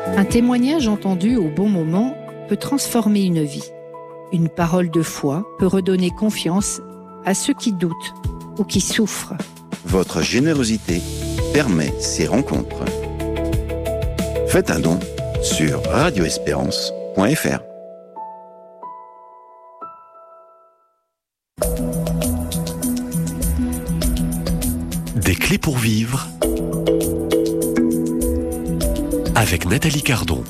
Un témoignage entendu au bon moment peut transformer une vie. Une parole de foi peut redonner confiance à ceux qui doutent ou qui souffrent. Votre générosité permet ces rencontres. Faites un don sur radioespérance.fr. Des clés pour vivre avec Nathalie Cardon.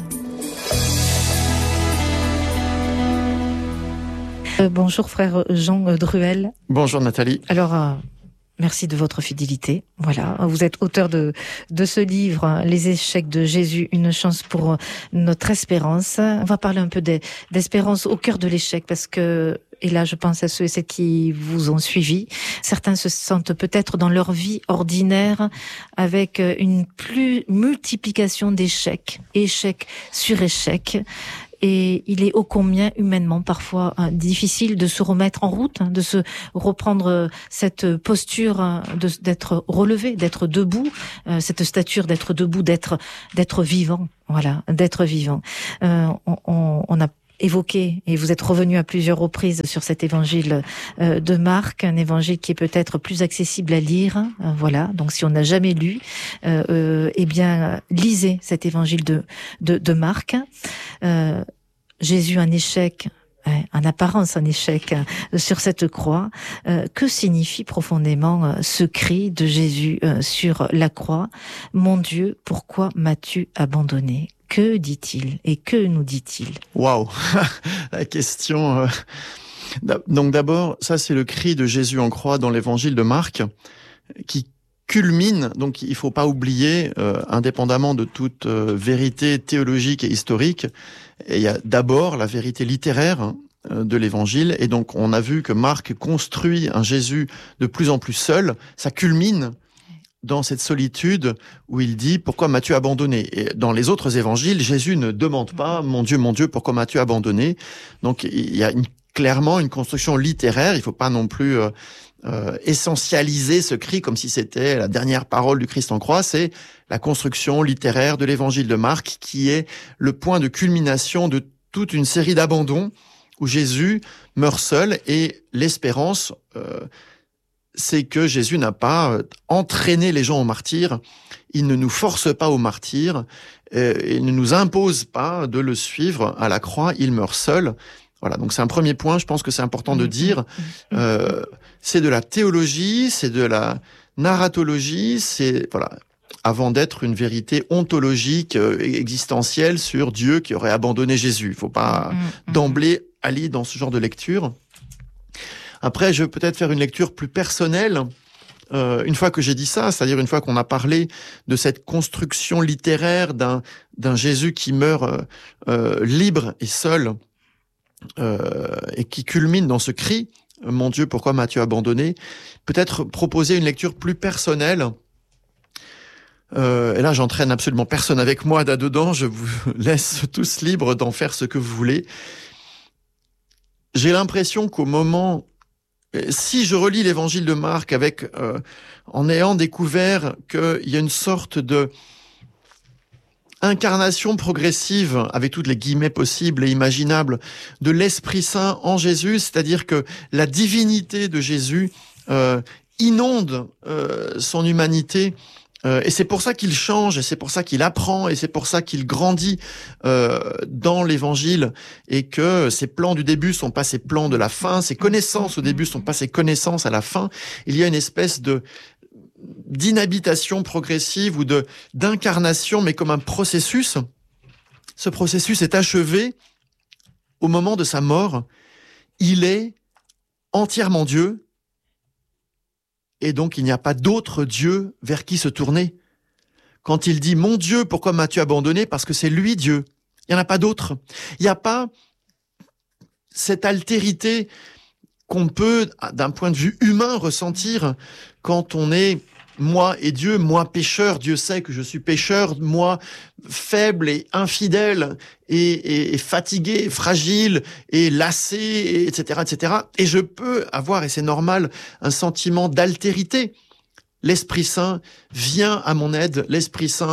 Bonjour frère Jean Druel. Bonjour Nathalie. Alors, merci de votre fidélité. Voilà, vous êtes auteur de ce livre, Les échecs de Jésus, une chance pour notre espérance. On va parler un peu d'espérance au cœur de l'échec parce que, et là je pense à ceux et celles qui vous ont suivi, certains se sentent peut-être dans leur vie ordinaire avec une multiplication d'échecs, échec sur échec. Et il est ô combien humainement parfois difficile de se remettre en route, de se reprendre cette posture, d'être relevé, d'être debout, cette stature d'être debout, d'être vivant, voilà, d'être vivant. On a évoqué, et vous êtes revenu à plusieurs reprises sur cet évangile de Marc, un évangile qui est peut-être plus accessible à lire, voilà. Donc si on n'a jamais lu, eh bien lisez cet évangile de Marc. Jésus un échec, en apparence un échec sur cette croix. Que signifie profondément ce cri de Jésus sur la croix? Mon Dieu, pourquoi m'as-tu abandonné? Que dit-il et que nous dit-il? Waouh, la question. Donc d'abord, ça c'est le cri de Jésus en croix dans l'évangile de Marc, qui culmine. Donc il faut pas oublier, indépendamment de toute vérité théologique et historique, et il y a d'abord la vérité littéraire de l'évangile. Et donc on a vu que Marc construit un Jésus de plus en plus seul. Ça culmine dans cette solitude où il dit « Pourquoi m'as-tu abandonné ?» Et dans les autres évangiles, Jésus ne demande pas « Mon Dieu, pourquoi m'as-tu abandonné ?» Donc il y a clairement une construction littéraire. Il faut pas non plus essentialiser ce cri comme si c'était la dernière parole du Christ en croix. C'est la construction littéraire de l'évangile de Marc qui est le point de culmination de toute une série d'abandons où Jésus meurt seul. Et l'espérance, c'est que Jésus n'a pas entraîné les gens au martyre. Il ne nous force pas au martyre. Il ne nous impose pas de le suivre à la croix. Il meurt seul. Voilà, donc c'est un premier point, je pense que c'est important de dire. C'est de la théologie, c'est de la narratologie, c'est voilà, avant d'être une vérité ontologique, existentielle sur Dieu qui aurait abandonné Jésus. Il faut pas d'emblée aller dans ce genre de lecture. Après, je vais peut-être faire une lecture plus personnelle. Une fois que j'ai dit ça, c'est-à-dire une fois qu'on a parlé de cette construction littéraire d'un Jésus qui meurt libre et seul, et qui culmine dans ce cri « Mon Dieu, pourquoi m'as-tu abandonné ?» Peut-être proposer une lecture plus personnelle. Et là, j'entraîne absolument personne avec moi là-dedans. Je vous laisse tous libres d'en faire ce que vous voulez. J'ai l'impression qu'au moment... Si je relis l'évangile de Marc avec, en ayant découvert qu'il y a une sorte de incarnation progressive, avec toutes les guillemets possibles et imaginables, de l'Esprit Saint en Jésus, c'est-à-dire que la divinité de Jésus inonde son humanité, et c'est pour ça qu'il change, et c'est pour ça qu'il apprend, et c'est pour ça qu'il grandit dans l'Évangile, et que ses plans du début sont pas ses plans de la fin, ses connaissances au début sont pas ses connaissances à la fin. Il y a une espèce d'inhabitation progressive ou d'incarnation, mais comme un processus. Ce processus est achevé au moment de sa mort. Il est entièrement Dieu, et donc il n'y a pas d'autre Dieu vers qui se tourner. Quand il dit « Mon Dieu, pourquoi m'as-tu abandonné ?» parce que c'est lui Dieu. Il n'y en a pas d'autre. Il n'y a pas cette altérité qu'on peut, d'un point de vue humain, ressentir quand on est moi et Dieu, moi pécheur, Dieu sait que je suis pécheur, moi faible et infidèle et fatigué, fragile et lassé, etc., etc. Et je peux avoir, et c'est normal, un sentiment d'altérité. L'Esprit Saint vient à mon aide, l'Esprit Saint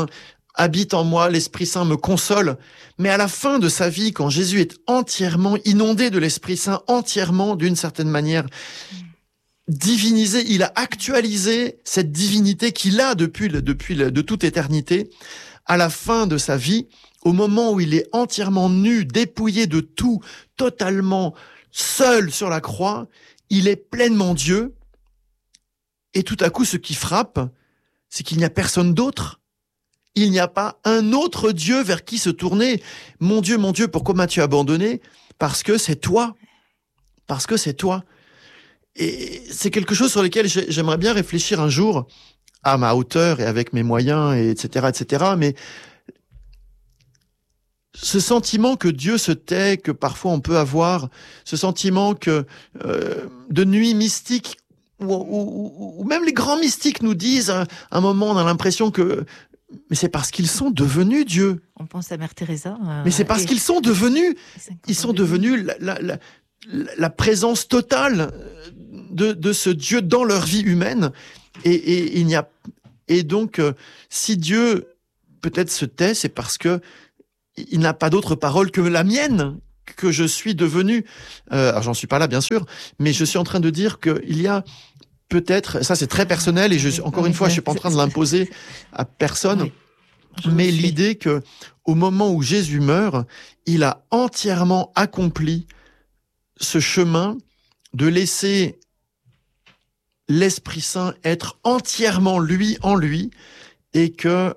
habite en moi, l'Esprit Saint me console. Mais à la fin de sa vie, quand Jésus est entièrement inondé de l'Esprit Saint, entièrement, d'une certaine manière, divinisé, il a actualisé cette divinité qu'il a de toute éternité. À la fin de sa vie, au moment où il est entièrement nu, dépouillé de tout, totalement seul sur la croix, il est pleinement Dieu. Et tout à coup, ce qui frappe, c'est qu'il n'y a personne d'autre. Il n'y a pas un autre Dieu vers qui se tourner. Mon Dieu, pourquoi m'as-tu abandonné ? Parce que c'est toi. Parce que c'est toi. Et c'est quelque chose sur lequel j'aimerais bien réfléchir un jour, à ma hauteur et avec mes moyens, et etc., etc. Mais ce sentiment que Dieu se tait, que parfois on peut avoir, ce sentiment que de nuit mystique, ou même les grands mystiques nous disent, à un moment on a l'impression que mais c'est parce qu'ils sont devenus Dieu. On pense à Mère Teresa. Mais c'est parce qu'ils sont devenus. Ils sont devenus la présence totale de ce Dieu dans leur vie humaine. Et il n'y a donc si Dieu peut-être se tait, c'est parce que il n'a pas d'autre parole que la mienne, que je suis devenu. Alors j'en suis pas là bien sûr, mais je suis en train de dire qu'il y a peut-être, ça c'est très personnel et encore une fois, je suis pas en train de l'imposer à personne, mais l'idée que au moment où Jésus meurt, il a entièrement accompli ce chemin de laisser l'Esprit Saint être entièrement lui en lui et que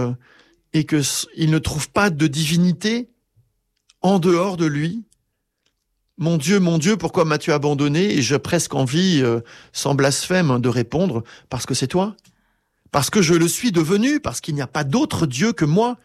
il ne trouve pas de divinité en dehors de lui. Mon Dieu, pourquoi m'as-tu abandonné ? Et j'ai presque envie, sans blasphème, de répondre, parce que c'est toi. Parce que je le suis devenu, parce qu'il n'y a pas d'autre Dieu que moi.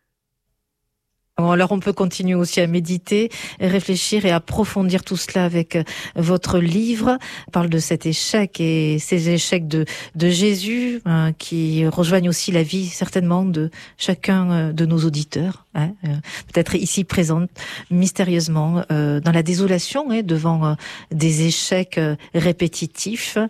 Alors on peut continuer aussi à méditer, réfléchir et approfondir tout cela avec votre livre. On parle de cet échec et ces échecs de Jésus qui rejoignent aussi la vie certainement de chacun de nos auditeurs, peut-être ici présente mystérieusement dans la désolation devant des échecs répétitifs.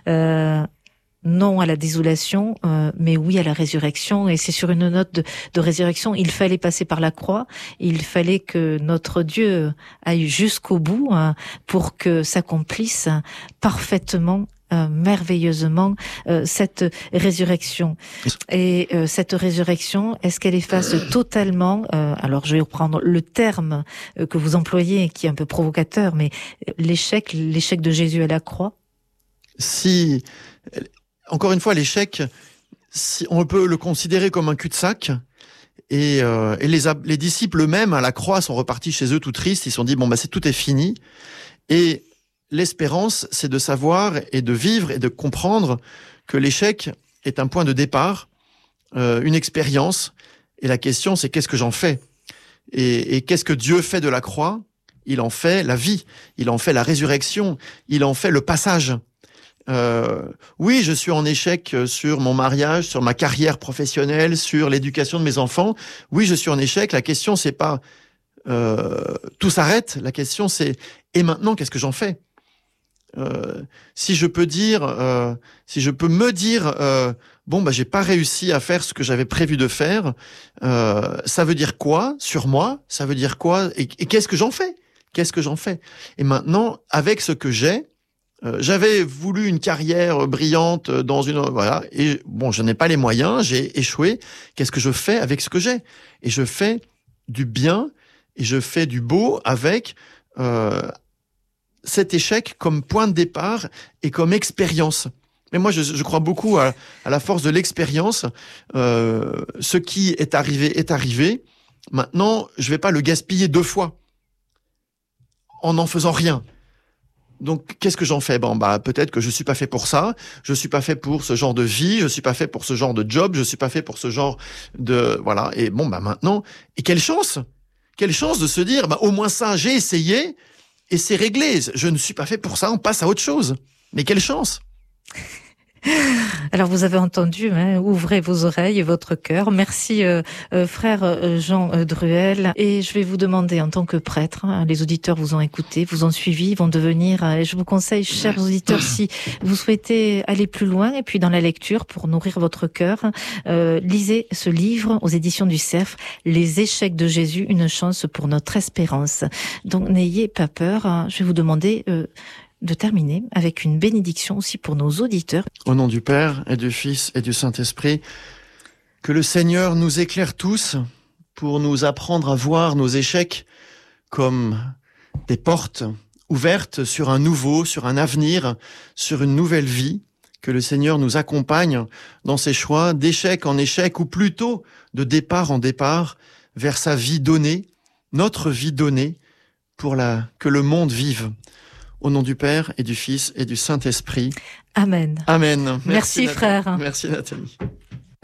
Non à la désolation, mais oui à la résurrection. Et c'est sur une note de résurrection. Il fallait passer par la croix. Il fallait que notre Dieu aille jusqu'au bout pour que s'accomplisse parfaitement, merveilleusement cette résurrection. Et cette résurrection, est-ce qu'elle efface totalement alors je vais reprendre le terme que vous employez, qui est un peu provocateur, mais l'échec de Jésus à la croix? Si... Encore une fois, l'échec, on peut le considérer comme un cul-de-sac. Et les disciples eux-mêmes, à la croix, sont repartis chez eux tout tristes. Ils se sont dit, tout est fini. Et l'espérance, c'est de savoir et de vivre et de comprendre que l'échec est un point de départ, une expérience. Et la question, c'est qu'est-ce que j'en fais ? Et qu'est-ce que Dieu fait de la croix ? Il en fait la vie. Il en fait la résurrection. Il en fait le passage. Oui, je suis en échec sur mon mariage, sur ma carrière professionnelle, sur l'éducation de mes enfants. Oui, je suis en échec. La question, c'est pas tout s'arrête. La question, c'est et maintenant, qu'est-ce que j'en fais ? Si je peux me dire, j'ai pas réussi à faire ce que j'avais prévu de faire. Ça veut dire quoi sur moi ? Ça veut dire quoi ? Et qu'est-ce que j'en fais ? Qu'est-ce que j'en fais ? Et maintenant, avec ce que j'ai. J'avais voulu une carrière brillante dans une... Voilà, et je n'ai pas les moyens, j'ai échoué. Qu'est-ce que je fais avec ce que j'ai ? Et je fais du bien, et je fais du beau avec cet échec comme point de départ et comme expérience. Mais moi, je crois beaucoup à la force de l'expérience. Ce qui est arrivé est arrivé. Maintenant, je vais pas le gaspiller 2 fois en n'en faisant rien. Donc, qu'est-ce que j'en fais ? Peut-être que je suis pas fait pour ça. Je suis pas fait pour ce genre de vie. Je suis pas fait pour ce genre de job. Je suis pas fait pour ce genre de, voilà. Et maintenant, et quelle chance de se dire, au moins ça, j'ai essayé et c'est réglé. Je ne suis pas fait pour ça. On passe à autre chose. Mais quelle chance ! Alors vous avez entendu, ouvrez vos oreilles et votre cœur. Merci frère Jean Druel. Et je vais vous demander en tant que prêtre, les auditeurs vous ont écouté, vous ont suivi, vont devenir, et je vous conseille, chers auditeurs, si vous souhaitez aller plus loin et puis dans la lecture pour nourrir votre cœur, lisez ce livre aux éditions du Cerf, Les échecs de Jésus, une chance pour notre espérance. Donc n'ayez pas peur, je vais vous demander de terminer avec une bénédiction aussi pour nos auditeurs. Au nom du Père et du Fils et du Saint-Esprit, que le Seigneur nous éclaire tous pour nous apprendre à voir nos échecs comme des portes ouvertes sur un nouveau, sur un avenir, sur une nouvelle vie. Que le Seigneur nous accompagne dans ses choix d'échec en échec, ou plutôt de départ en départ, vers sa vie donnée, notre vie donnée, pour que le monde vive. Au nom du Père et du Fils et du Saint-Esprit. Amen. Amen. Merci frère. Merci Nathalie.